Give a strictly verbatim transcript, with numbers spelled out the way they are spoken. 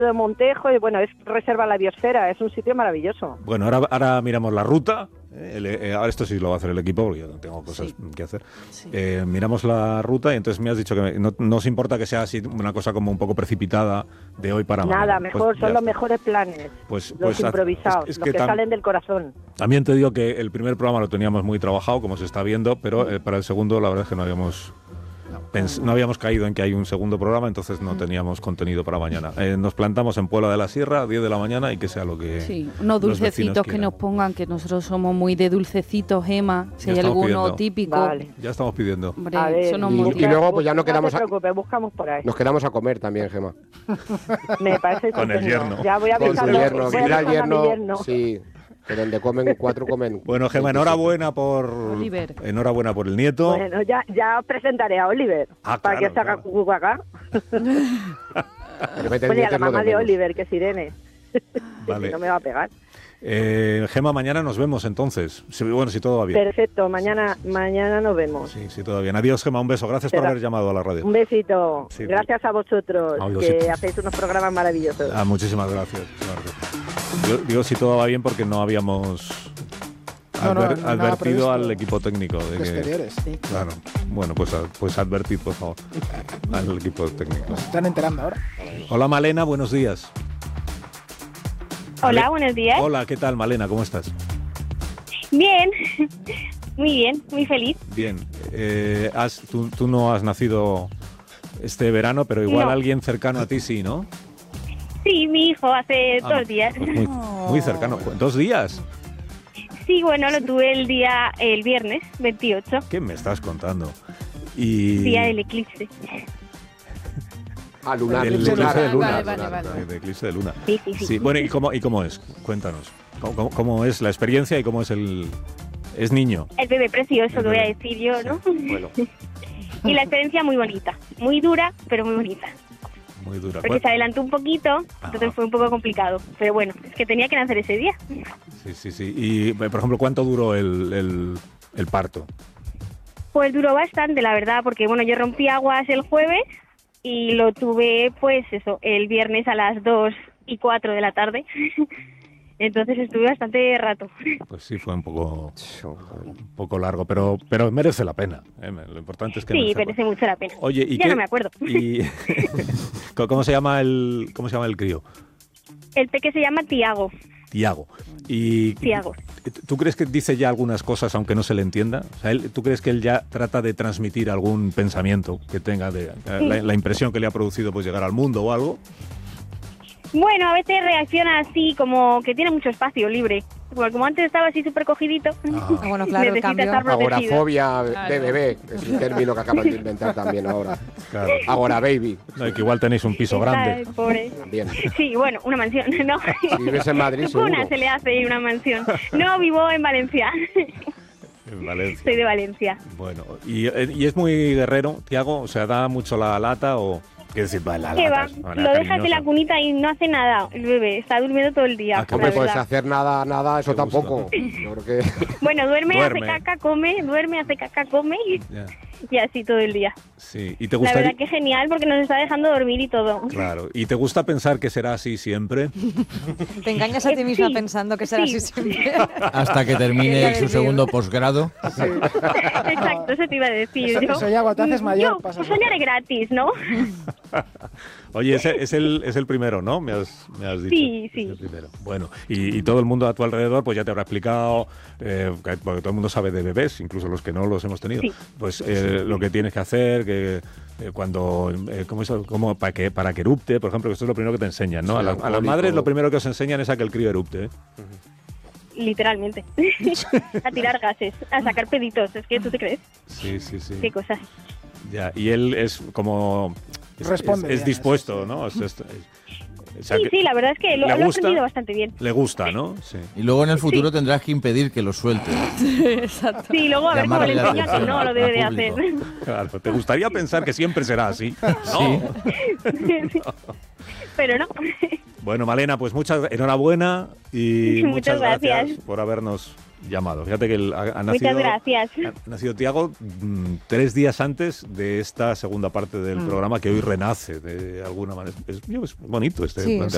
de Montejo y bueno, es reserva la biosfera, es un sitio maravilloso. Bueno, ahora, ahora miramos la ruta. Eh, el, eh, ahora esto sí lo va a hacer el equipo porque yo no tengo cosas sí. que hacer. Sí. Eh, miramos la ruta y entonces me has dicho que me, no, no os importa que sea así una cosa como un poco precipitada de hoy para mañana. Nada, mejor, pues, son los mejores planes, pues, los pues, improvisados, es, es los que, que tam- salen del corazón. También te digo que el primer programa lo teníamos muy trabajado, como se está viendo, pero eh, para el segundo la verdad es que no habíamos... Pens- no habíamos caído en que hay un segundo programa, entonces no teníamos contenido para mañana. Eh, nos plantamos en Puebla de la Sierra a diez de la mañana y que sea lo que sí, unos dulcecitos que nos pongan, que nosotros somos muy de dulcecitos, Gema, si hay alguno pidiendo. típico. Vale. Ya estamos pidiendo. Hombre, a ver, eso nos y, y luego pues ya no quedamos no te preocupes, buscamos por ahí. Nos quedamos a comer también, Gema. Me parece con el yerno. Ya voy a con su yerno, voy a mira el yerno, yerno. Sí. Que donde comen cuatro comen. Bueno, Gema, enhorabuena por Oliver. Enhorabuena por el nieto. Bueno, ya, ya os presentaré a Oliver ah, para claro, que saca claro. cucu acá. Bueno, y a la mamá de Oliver, que es Irene. Vale. Si no me va a pegar. Eh, Gema, mañana nos vemos entonces. Si, bueno, si todo va bien. Perfecto, mañana mañana nos vemos. Sí, sí, todo bien. Adiós, Gema, un beso. Gracias Pero, por haber llamado a la radio. Un besito. Sí, gracias a vosotros, no, que sí. hacéis unos programas maravillosos. Ah, muchísimas gracias. Yo digo si todo va bien porque no habíamos no, adver, no, advertido al equipo técnico. De, de que, exteriores. Sí. Claro. Bueno, pues, pues advertid, por favor, al equipo técnico. Nos están enterando ahora. Hola, Malena, buenos días. Hola, buenos días. Hola, ¿qué tal, Malena? ¿Cómo estás? Bien, muy bien, muy feliz. Bien. Eh, has, tú, tú no has nacido este verano, pero igual no. alguien cercano a ti sí, ¿no? Sí, mi hijo hace ah, dos días. Pues muy, muy cercano. ¿Dos días? Sí, bueno, lo tuve el día, el viernes veintiocho. ¿Qué me estás contando? Y... Día del eclipse. Ah, lunar. El eclipse de luna. Vale, vale, vale. El eclipse de luna. Sí, sí, sí. sí bueno, ¿y cómo, ¿y cómo es? Cuéntanos. ¿Cómo, cómo, cómo es la experiencia y cómo es el... ¿Es niño? El bebé precioso, el que bebé. voy a decir yo, ¿no? Sí, bueno. Y la experiencia muy bonita. Muy dura, pero muy bonita. Muy dura. Porque se adelantó un poquito, entonces Ajá. fue un poco complicado. Pero bueno, es que tenía que nacer ese día. Sí, sí, sí. Y, por ejemplo, ¿cuánto duró el, el, el parto? Pues duró bastante, la verdad, porque bueno, yo rompí aguas el jueves y lo tuve, pues eso, el viernes a las dos y cuatro de la tarde. Entonces estuve bastante rato. Pues sí, fue un poco un poco largo, pero pero merece la pena. ¿eh? Lo importante es que sí, merece mucho la pena. Oye, ¿y ya qué, no me acuerdo. Y, ¿Cómo se llama el cómo se llama el crío? El peque se llama Tiago. Tiago. Y Tiago. ¿Tú crees que dice ya algunas cosas aunque no se le entienda? O sea, él, ¿tú crees que él ya trata de transmitir algún pensamiento que tenga de la, la impresión que le ha producido pues llegar al mundo o algo? Bueno, a veces reacciona así, como que tiene mucho espacio libre. Porque como antes estaba así súper cogidito, ah, bueno, claro, necesita estar protegido. Agorafobia claro. de bebé, es un término que acaban de inventar también ahora. Claro. Agora baby. No, que igual tenéis un piso Está grande. Pobre. También. Sí, bueno, una mansión, ¿no? Si vives en Madrid, seguro. Una se le hace una mansión. No, vivo en Valencia. En Valencia. Soy de Valencia. Bueno, ¿y, y es muy guerrero, Tiago? O sea, ¿da mucho la lata o...? ¿Qué decir? Va, la ¿Qué lata, va? es, Lo dejas en la cunita y no hace nada el bebé. Está durmiendo todo el día. Ah, Hombre, puedes verdad. hacer nada, nada, eso Qué tampoco. Yo creo que... Bueno, duerme, Duerme. hace caca, come, duerme, hace caca, come y, Ya. y así todo el día. Sí, y te La gustaría... verdad que genial porque nos está dejando dormir y todo. Claro, ¿y te gusta pensar que será así siempre? Te engañas a ti misma Sí, pensando que será sí. así siempre. Hasta que termine su segundo posgrado. Exacto, eso te iba a decir Eso, yo. eso ya cuando te haces mayor Yo, pasa. soñar es gratis, ¿no? Oye, ese es el, es el primero, ¿no? Me has, me has dicho. Sí, sí. Es el primero. Bueno, y, y todo el mundo a tu alrededor pues ya te habrá explicado, eh, que- porque todo el mundo sabe de bebés, incluso los que no los hemos tenido, Sí. pues eh, lo que tienes que hacer, que eh, cuando, eh, ¿cómo es, cómo, para, que, para que erupte, por ejemplo, que esto es lo primero que te enseñan, ¿no? Sí, a, la- a las alcohólico. madres lo primero que os enseñan es a que el crío erupte, ¿eh? Literalmente. A tirar gases, a sacar peditos. Es que tú te crees. Sí, sí, sí. Qué cosas. Ya, y él es como... Es, Responde es- es bien, dispuesto, ¿no? Es- es- es- o sea Sí, que sí, la verdad es que lo, ¿le lo he gusta? aprendido bastante bien. Le gusta, ¿no? Sí. Y luego en el futuro tendrás que impedir que lo suelte. Exacto. Sí, luego a ver cómo le Llamarle la enseño que atención no lo al debe de público. hacer. Claro, te gustaría pensar que siempre será así. No. Pero no. Bueno, Malena, pues muchas enhorabuena y Muchas muchas gracias. gracias. por habernos llamado. Fíjate que el- ha, ha nacido, Muchas gracias. ha nacido Tiago mm, tres días antes de esta segunda parte del Mm. programa que hoy renace de alguna manera. Es, es bonito este Sí, planteamiento.